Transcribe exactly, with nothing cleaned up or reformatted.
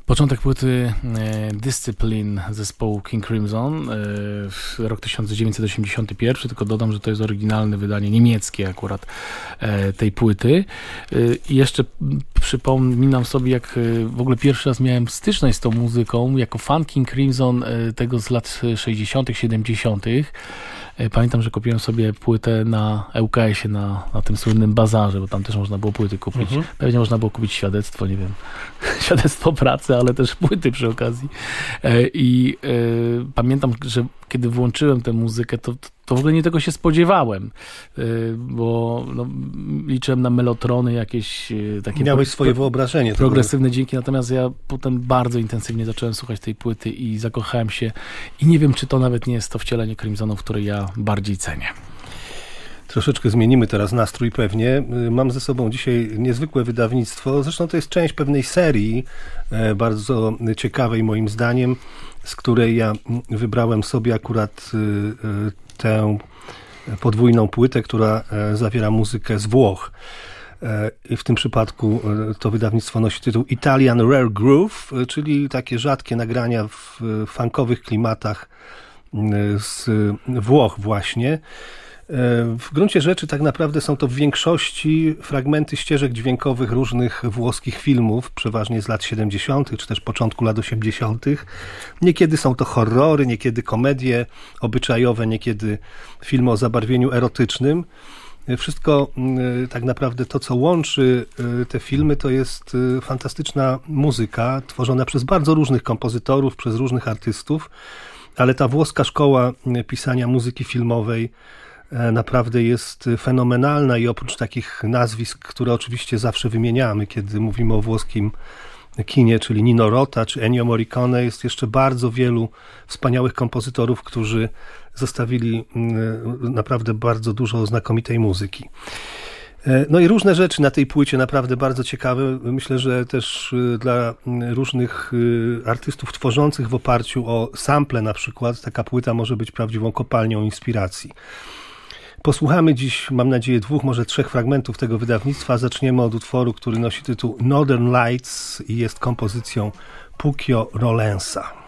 Początek płyty e, Discipline zespołu King Crimson, e, rok tysiąc dziewięćset osiemdziesiąty pierwszy, tylko dodam, że to jest oryginalne wydanie niemieckie akurat e, tej płyty. E, I jeszcze przypominam sobie, jak e, w ogóle pierwszy raz miałem styczność z tą muzyką, jako fan King Crimson e, tego z lat sześćdziesiątych, siedemdziesiątych. Pamiętam, że kupiłem sobie płytę na E U K S-ie, na, na tym słynnym bazarze, bo tam też można było płyty kupić. Mhm. Pewnie można było kupić świadectwo, nie wiem, świadectwo pracy, ale też płyty przy okazji. I e, pamiętam, że kiedy włączyłem tę muzykę, to, to w ogóle nie tego się spodziewałem, bo no, liczyłem na melotrony jakieś takie... Miałeś pro, swoje wyobrażenie. Progresywne dźwięki, natomiast ja potem bardzo intensywnie zacząłem słuchać tej płyty i zakochałem się i nie wiem, czy to nawet nie jest to wcielenie Crimsonów, które ja bardziej cenię. Troszeczkę zmienimy teraz nastrój pewnie. Mam ze sobą dzisiaj niezwykłe wydawnictwo. Zresztą to jest część pewnej serii, bardzo ciekawej moim zdaniem, z której ja wybrałem sobie akurat tę podwójną płytę, która zawiera muzykę z Włoch. I w tym przypadku to wydawnictwo nosi tytuł Italian Rare Groove, czyli takie rzadkie nagrania w funkowych klimatach z Włoch właśnie. W gruncie rzeczy tak naprawdę są to w większości fragmenty ścieżek dźwiękowych różnych włoskich filmów, przeważnie z lat siedemdziesiątych czy też początku lat osiemdziesiątych. Niekiedy są to horrory, niekiedy komedie obyczajowe, niekiedy filmy o zabarwieniu erotycznym. Wszystko tak naprawdę to, co łączy te filmy, to jest fantastyczna muzyka tworzona przez bardzo różnych kompozytorów, przez różnych artystów, ale ta włoska szkoła pisania muzyki filmowej naprawdę jest fenomenalna i oprócz takich nazwisk, które oczywiście zawsze wymieniamy, kiedy mówimy o włoskim kinie, czyli Nino Rota czy Ennio Morricone, jest jeszcze bardzo wielu wspaniałych kompozytorów, którzy zostawili naprawdę bardzo dużo znakomitej muzyki. No i różne rzeczy na tej płycie naprawdę bardzo ciekawe. Myślę, że też dla różnych artystów tworzących w oparciu o sample na przykład, taka płyta może być prawdziwą kopalnią inspiracji. Posłuchamy dziś, mam nadzieję, dwóch, może trzech fragmentów tego wydawnictwa. Zaczniemy od utworu, który nosi tytuł Northern Lights i jest kompozycją Puccio Rolensa.